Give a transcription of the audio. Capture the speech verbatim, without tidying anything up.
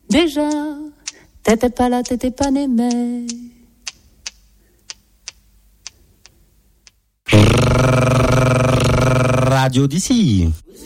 Déjà, t'étais pas là, t'étais pas né, mais... Radio d'ici.